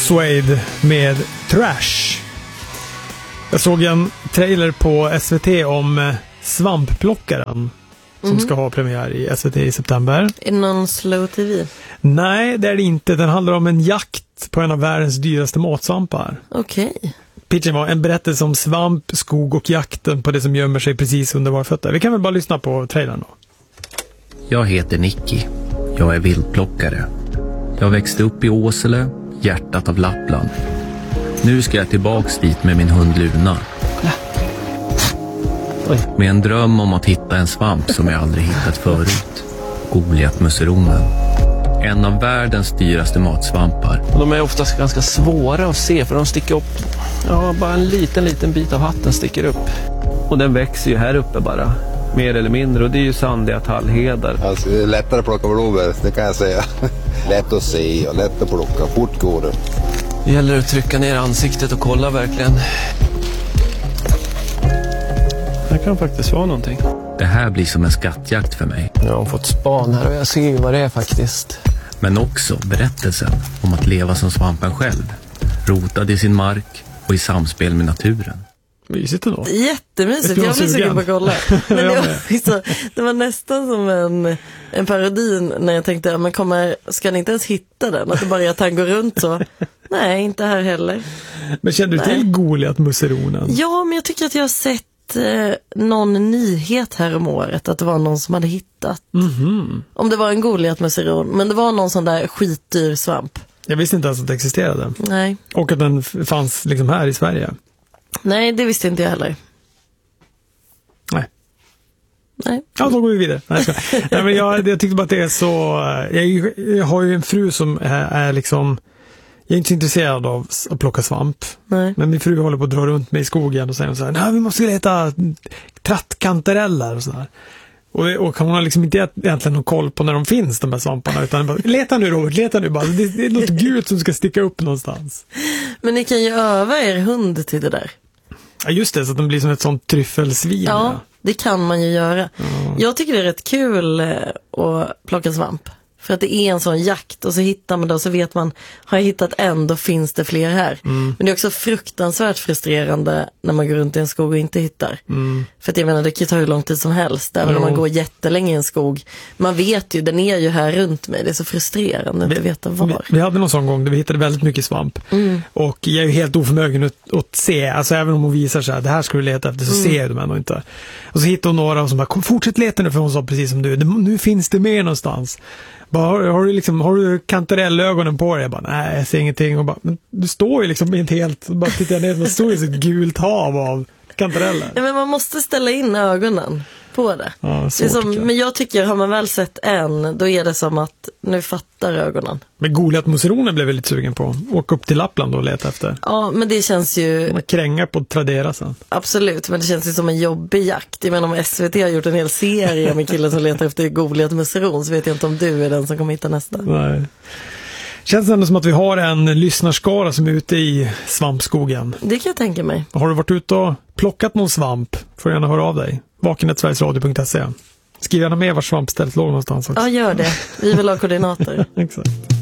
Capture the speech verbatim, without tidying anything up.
Suede med Trash. Jag såg en trailer på S V T om Svampplockaren som mm-hmm. ska ha premiär i S V T i september. Är det någon slow T V? Nej, det är det inte. Den handlar om en jakt på en av världens dyraste matsvampar. Okej. Okay. Pitchen var en berättelse om svamp, skog och jakten på det som gömmer sig precis under våra fötter. Vi kan väl bara lyssna på trailern då. Jag heter Nicky. Jag är viltplockare. Jag växte upp i Åsele, hjärtat av Lappland. Nu ska jag tillbaks dit med min hund Luna. Oj. Med en dröm om att hitta en svamp som jag aldrig hittat förut. Goliatmusseronen. En av världens dyraste matsvampar. De är oftast ganska svåra att se för de sticker upp. Ja, bara en liten, liten bit av hatten sticker upp. Och den växer ju här uppe bara. Mer eller mindre. Och det är ju sandiga tallhedar. Alltså, det är lättare att plocka blåbär, det kan jag säga. Lätt att se och lätt att plocka. Fort går det. Det gäller att trycka ner ansiktet och kolla verkligen. Det kan faktiskt vara någonting. Det här blir som en skattjakt för mig. Jag har fått span här och jag ser ju vad det är faktiskt. Men också berättelsen om att leva som svampen själv. Rotad i sin mark och i samspel med naturen. Mysigt då. Jättemysigt, jag blir sugen på att kolla. Men det, var, så, det var nästan som en, en parodin när jag tänkte, ja, men kommer, ska ni inte ens hitta den? Att det bara är att han går runt så. Nej, inte här heller. Men kände du Nej. till Goliatmusseronen? Ja, men jag tycker att jag har sett eh, någon nyhet här om året att det var någon som hade hittat. Mm-hmm. Om det var en Goliatmusseron, men det var någon sån där skitdyr svamp. Jag visste inte ens att det existerade. Nej. Och att den fanns liksom här i Sverige. Nej, det visste inte jag heller. Nej. Nej. Ja, då går vi vidare. Nej, jag, Nej, men jag, jag tyckte bara att det är så... Jag, jag har ju en fru som är, är liksom... Jag är inte så intresserad av att plocka svamp. Nej. Men min fru håller på att dra runt mig i skogen och säger så här, nej, vi måste leta trattkantareller och sådär. Och, och hon har liksom inte egentligen någon koll på när de finns, de här svamparna, utan bara, leta nu Robert, leta nu bara. Det, det är något gult som ska sticka upp någonstans. Men ni kan ju öva er hund till det där. Ja, just det, så att de blir som ett sånt tryffelsvin. Ja, ja, det kan man ju göra. Ja. Jag tycker det är rätt kul eh, att plocka svamp. För att det är en sån jakt och så hittar man det och så vet man, har jag hittat en, då finns det fler här. Mm. Men det är också fruktansvärt frustrerande när man går runt i en skog och inte hittar. Mm. För att jag menar, det kan ta hur lång tid som helst, även jo. om man går jättelänge i en skog. Man vet ju, den är ju här runt mig, det är så frustrerande att inte veta var. Vi, vi hade någon sån gång där vi hittade väldigt mycket svamp. Mm. Och jag är ju helt oförmögen att, att se, alltså även om hon visar sig att det här ska du leta efter, så mm. ser jag dem ändå inte. Och så hittade hon några och som bara, kom, fortsätt leta nu, för hon sa precis som du, nu finns det mer någonstans. Bara, har, har du liksom, har du kantarellögonen på dig? Jag bara, nej, jag ser ingenting. Och bara, men du står ju liksom inte helt, bara tittar jag ner, man står ju så ett gult hav av kantareller. Ja, men man måste ställa in ögonen på det. Ja, det är som, men jag tycker, har man väl sett en, då är det som att nu fattar ögonen. Men Goliatmusseronen blev väldigt sugen på. Åka upp till Lappland och leta efter. Ja, men det känns ju... Man krängar på Tradera sen. Absolut, men det känns ju som en jobbig jakt. Jag menar, om S V T har gjort en hel serie med killen som letar efter Goliatmusseron, så vet jag inte om du är den som kommer hitta nästa. Nej. Känns det ändå som att vi har en lyssnarskara som är ute i svampskogen. Det kan jag tänka mig. Har du varit ute och plockat någon svamp, får gärna höra av dig. vakenet sverigesradio punkt se. Skriv gärna med var svampstället låg någonstans också. Ja, gör det. Vi vill ha koordinater. Exakt.